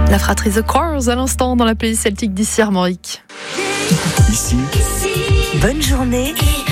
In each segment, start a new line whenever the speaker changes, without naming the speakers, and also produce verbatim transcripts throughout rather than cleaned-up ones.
La fratrie The Cars à l'instant dans la playlist celtique d'ici Armorique.
Ici, bonne journée.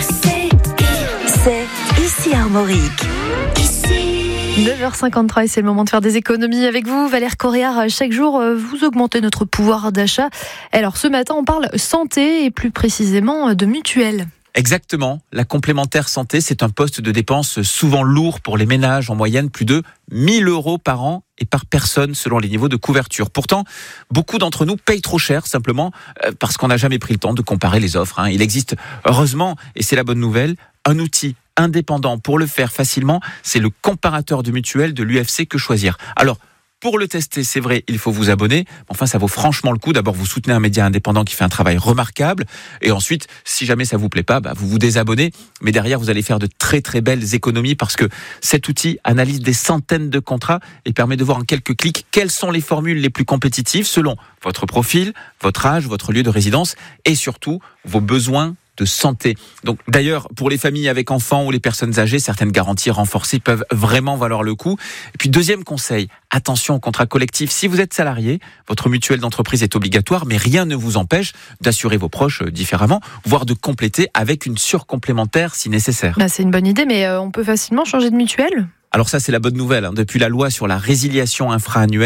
C'est ici Armorique.
neuf heures cinquante-trois et c'est le moment de faire des économies avec vous. Valère Coréard, chaque jour, vous augmentez notre pouvoir d'achat. Alors ce matin, on parle santé et plus précisément de mutuelle.
Exactement. La complémentaire santé, c'est un poste de dépense souvent lourd pour les ménages, en moyenne plus de mille euros par an et par personne selon les niveaux de couverture. Pourtant, beaucoup d'entre nous payent trop cher simplement parce qu'on n'a jamais pris le temps de comparer les offres. Il existe, heureusement, et c'est la bonne nouvelle, un outil indépendant pour le faire facilement. C'est le comparateur de mutuelle de l'U F C Que Choisir. Alors, pour le tester, c'est vrai, il faut vous abonner. Enfin, ça vaut franchement le coup. D'abord, vous soutenez un média indépendant qui fait un travail remarquable. Et ensuite, si jamais ça vous plaît pas, bah, vous vous désabonnez. Mais derrière, vous allez faire de très très belles économies parce que cet outil analyse des centaines de contrats et permet de voir en quelques clics quelles sont les formules les plus compétitives selon votre profil, votre âge, votre lieu de résidence et surtout vos besoins de santé. Donc d'ailleurs, pour les familles avec enfants ou les personnes âgées, certaines garanties renforcées peuvent vraiment valoir le coup. Et puis deuxième conseil, attention au contrat collectif. Si vous êtes salarié, votre mutuelle d'entreprise est obligatoire, mais rien ne vous empêche d'assurer vos proches différemment, voire de compléter avec une surcomplémentaire si nécessaire.
Bah, c'est une bonne idée, mais euh, on peut facilement changer de mutuelle ?
Alors ça, c'est la bonne nouvelle. Hein. Depuis la loi sur la résiliation infra-annuelle,